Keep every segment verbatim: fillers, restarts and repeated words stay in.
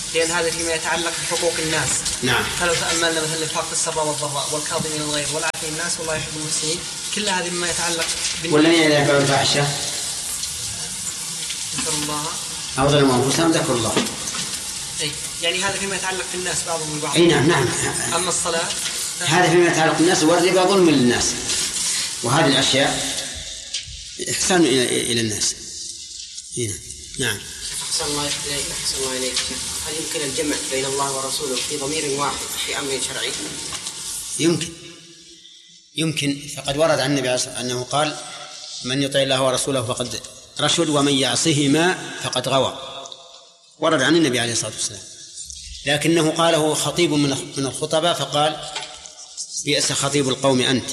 لأن هذا فيما يتعلق بحقوق الناس. نعم. فلو تأملنا مثلا الإنفاق في السراء والضراء والكاظمين الغيظ والعافين الناس والله يحب المحسنين، كل هذه مما يتعلق والذين يفعلون الفاحشة ذكر الله أو ظلموا أنفسهم ذكر الله. أي يعني هذا فيما يتعلق في الناس بعضهم ببعض. أي نعم نعم. أما الصلاة هذا فيما يتعلق بالناس، والربا ظلم للناس، وهذه الأشياء إحسان إلى الناس. هنا. نعم. أحسن الله إليك. أحسن الله إليك. هل يمكن الجمع بين الله ورسوله في ضمير واحد في أمر شرعي؟ يمكن يمكن فقد ورد عن النبي أنه قال: من يطع الله ورسوله فقد رشد ومن يعصهما فقد غوى. ورد عن النبي عليه الصلاة والسلام، لكنه قاله خطيب من الخطباء فقال: بئس خطيب القوم أنت.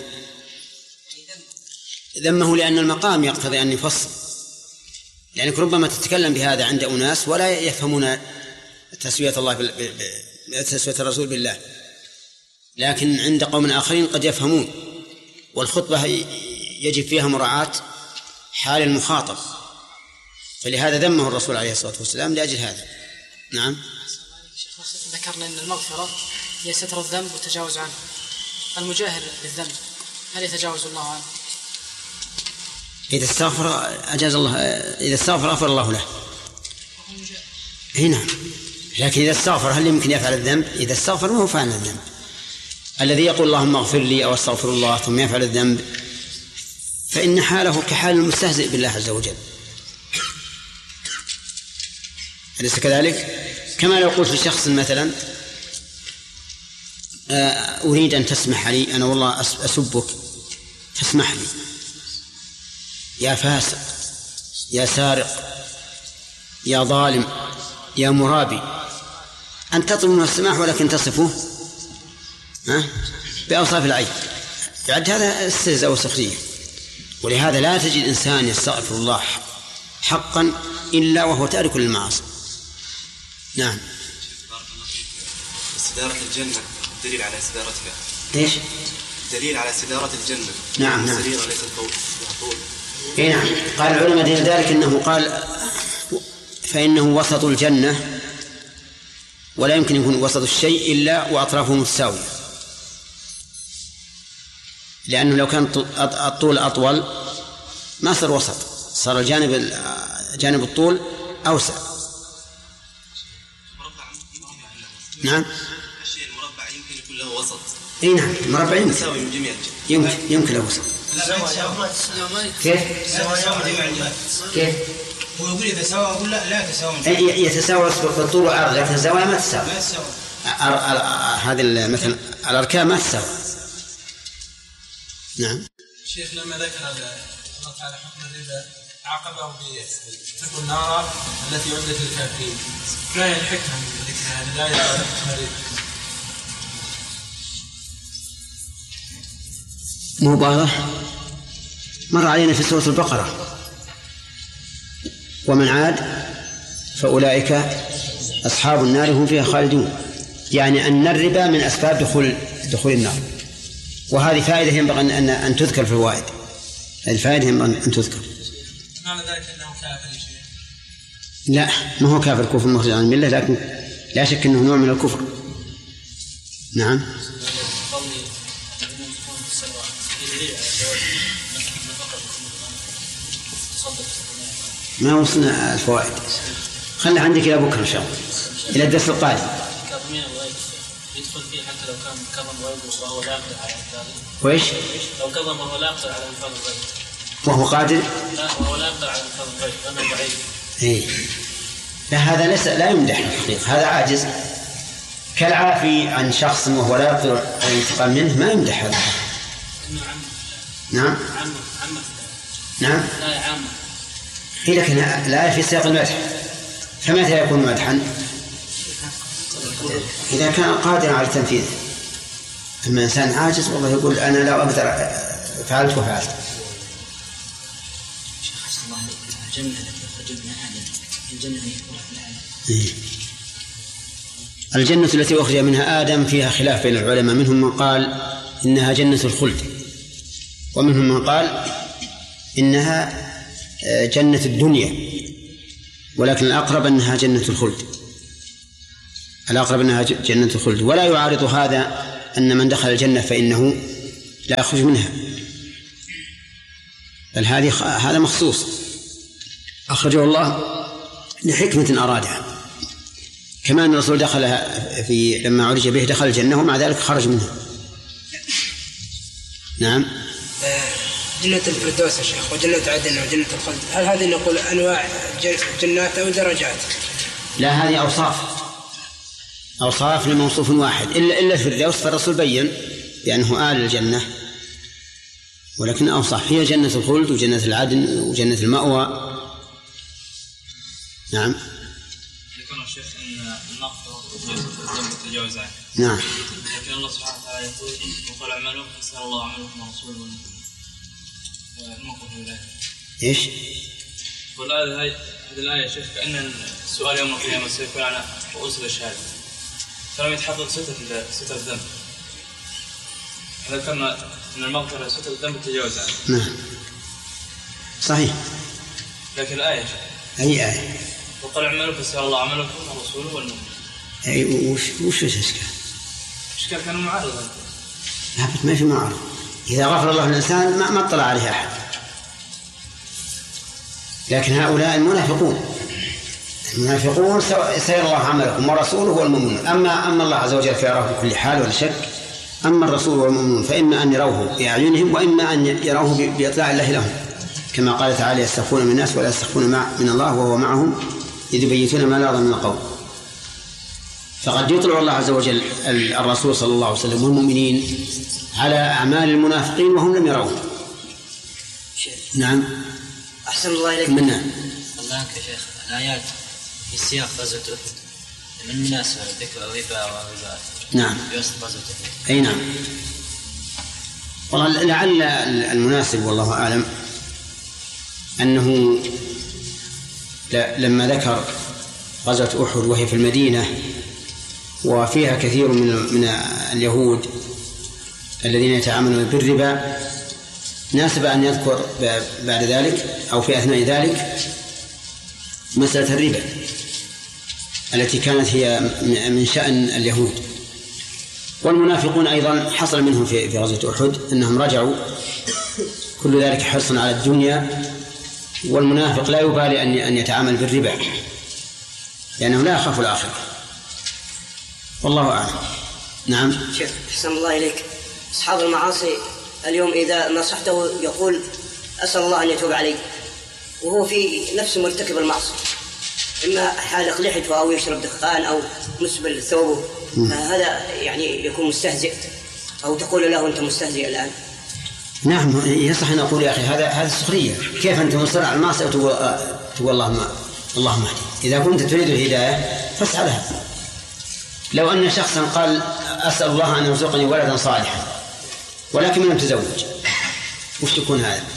ذمه لأن المقام يقتضي أن يفصل، لأنك ربما تتكلم بهذا عند أناس ولا يفهمون تسوية الله بال... تسوية الرسول بالله، لكن عند قوم آخرين قد يفهمون، والخطبة يجب فيها مراعاة حال المخاطب، فلهذا ذمه الرسول عليه الصلاة والسلام لأجل هذا. نعم. ذكرنا أن المغفرة هي ستر الذنب والتجاوز عنه. المجاهر للذنب هل يتجاوز الله عنه؟ إذا استغفر أجاز الله، إذا استغفر غفر الله له. هنا لكن إذا استغفر هل يمكن يفعل الذنب؟ إذا استغفر ما هو فعل الذنب. الذي يقول اللهم اغفر لي أو استغفر الله ثم يفعل الذنب فإن حاله كحال المستهزئ بالله عز وجل، أليس كذلك؟ كما لو قلت لشخص مثلا: أريد أن تسمح لي، أنا والله أسبك فاسمح لي، يا فاسق، يا سارق، يا ظالم، يا مرابي، أن تطلب منه السماح ولكن تصفه بأوصاف العيب، يعد هذا استهزاء وسخرية. ولهذا لا تجد إنسان يستغفر الله حقا إلا وهو تارك للمعاصي. نعم. استدارة الجنة دليل على استدارتها. إيش؟ دليل على استدارة الجنة. نعم نعم. السريرة ليست طول. إيه نعم. قال العلماء دين ذلك إنه قال فإنه وسط الجنة، ولا يمكن يكون وسط الشيء إلا وأطرافه متساوية، لأنه لو كان الطول أطول ما صار وسط، صار الجانب جانب الطول أوسع. نعم. الشيء المربع يمكن يكون له وسط. اي نعم، مربع يمكن يساوي من جميع يمكن يمكن له وسط. كيف؟ كيف؟ هو يقول إذا سوى أقول لا لا تساوي. يتساوى بالطول والعرض، لكن الزوايا ما تساوي. ما تساوي. هذه مثلا الأركان ما تساوي. نعم. شيخ لما ذكر هذا الله تعالى حكم الربا عاقبه باتقوا النار التي أعدت للكافرين. ما هي الحكمة من ذكر هذه الآية على حكم الربا؟ مباراه مر علينا في سورة البقرة: ومن عاد فأولئك أصحاب النار هم فيها خالدون، يعني أن الربا من أسباب دخول دخول النار. وهذه فائدة ينبغي أن أن تذكر في الفوائد، هذه الفائدة ينبغي أن تذكر. معنى ذلك أنه كافر شيء؟ لا، ما هو كافر كفر مخرج عن الملة، لكن لا شك أنه نوع من الكفر. نعم. ما وصلنا الفوائد، خلنا عندك إلى بكرة إن شاء الله، إلى الدرس القادم. كاظمين الغيظ يدخل فيه حتى لو كان كظم غيظه وهو لا يقدر على إنفاذه. وإيش؟ لو كظم وهو لا يقدر على إنفاذ الغيظ. وهو قادر؟ لا، وهو لا يقدر على إنفاذ الغيظ لأنه ضعيف. إيه. لا، هذا ليس لا يمدح الحقيقة، هذا عاجز كالعافي عن شخص وهو لا يقدر على الانتقام منه، ما يمدح هذا. نعم. عامة عامة. نعم. لا عامة. هي لكن لا في سياق المدح، فمتى يكون مدحا؟ إذا كان قادرا على التنفيذ. أما إنسان عاجز والله يقول أنا لا أقدر فعلت وفعلت. شيخ الله الجنة التي أخرج منها آدم الجنة إيه. الجنة التي أخرج منها آدم فيها خلاف بين العلماء، منهم من قال إنها جنة الخلد، ومنهم من قال إنها جنة الدنيا، ولكن الأقرب أنها جنة الخلد. الأقرب أنها جنة الخلد. ولا يعارض هذا أن من دخل الجنة فإنه لا يخرج منها، بل هذه هذا مخصوص أخرجه الله لحكمة أرادها، كما أن الرسول دخل في لما عرج به دخل الجنة ومع ذلك خرج منها. نعم. جنة الفردوس يا شيخ وجنة عدن وجنة الخلد، هل هذه نقول أنواع جنات أو درجات؟ لا، هذه أوصاف أوصاف لموصوف واحد، إلا إلا الفردوس فالرسول بين بأنه آل الجنة، ولكن أوصاف هي جنة الخلد وجنة العدن وجنة المأوى. نعم. ذكرنا الشيخ أن المغفرة تتجاوز عنه. نعم. لكن الله سبحانه وتعالى يقول وقال اعملوا فسأل الله عملكم ورسوله الموقف من ذلك. إيش؟ والآية هاي هذه الآية يا شيخ كأن السؤال يوم القيامة سيكون على رؤوس الأشهاد، فلم يتحقق ستة ستة الذنب. ذكرنا أن المغفرة ستة الذنب تتجاوز عنه. نعم. صحيح. لكن الآية يا شيخ. أي آية؟ وقال اعملوا فسأل الله عملكم ورسوله والمؤمنين. أي وش وش الإشكال؟ الإشكال كانوا معارضة. لا ما في معارضة. إذا غفر الله للإنسان ما ما اطلع عليه أحد. لكن هؤلاء المنافقون المنافقون سيرى الله عملكم ورسوله والمؤمنون. أما أما الله عز وجل فيراه بكل حال ولا شك. أما الرسول والمؤمنون فإما أن يروه بأعينهم وإما أن يروه بإطلاع الله لهم، كما قال تعالى يستخفون من الناس ولا يستخفون من الله وهو معهم إذ يبيتون ما لا يرضى من القول. فقد يطلع الله عز وجل الرسول صلى الله عليه وسلم والمؤمنين على أعمال المنافقين وهم لم يروه. نعم. أحسن الله إليك. منا. الله عنك يا شيخ، الآيات في سياق غزوة أحد من مناسبة ذكر الربا والربا. نعم. في وسط غزوة أحد. أي نعم. والله لعل المناسب والله أعلم أنه لما ذكر غزوة أحد وهي في المدينة وفيها كثير من من اليهود الذين يتعاملون بالربا، ناسب أن يذكر بعد ذلك أو في أثناء ذلك مسألة الربا التي كانت هي من شأن اليهود. والمنافقون أيضا حصل منهم في غزوة أحد أنهم رجعوا، كل ذلك حرصا على الدنيا. والمنافق لا يبالي أن يتعامل بالربا لأنه لا يخاف الآخرة. والله أعلم. نعم. شيخ أحسن الله إليك، أصحاب المعاصي اليوم إذا نصحته يقول أسأل الله أن يتوب علي وهو في نفس مرتكب المعصية، إما حالق لحيته أو يشرب دخان أو مسبل ثوبه، فهذا يعني يكون مستهزئ أو تقول له أنت مستهزئ الآن. نعم يصح أن أقول يا أخي هذا هذا سخرية. كيف أنت مصر على المعصية وتقول تقول اللهم اللهم اهدي؟ إذا كنت تريد الهداية فاسعى لها. لو أن شخصا قال أسأل الله أن يرزقني ولدا صالحا ولكن لم تزوج، وش تكون هذا؟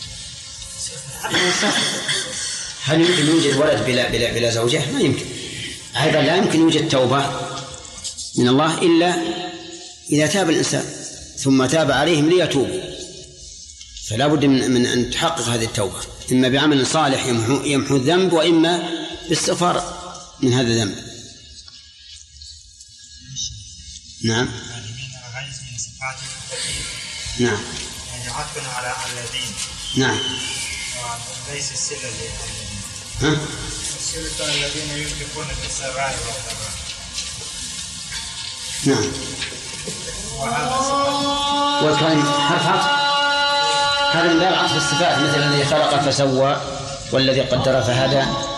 هل يمكن يوجد ولد بلا بلا بلا زوجة؟ ما يمكن. أيضا لا يمكن يوجد توبة من الله إلا إذا تاب الإنسان ثم تاب عليهم ليتوبوا، فلا بد من, من أن تحقق هذه التوبة، إما بعمل صالح يمحو, يمحو الذنب وإما بالاستغفار من هذا الذنب. نعم. نعم. يعني عطفنا على الذين. نعم. وليس السلة ها؟ السلة الذين ينفقون في السراء والضراء. نعم. وكان حرف عطف هذا من باب عطف الصفات، مثل الذي خلق فسوى والذي قدر فهدى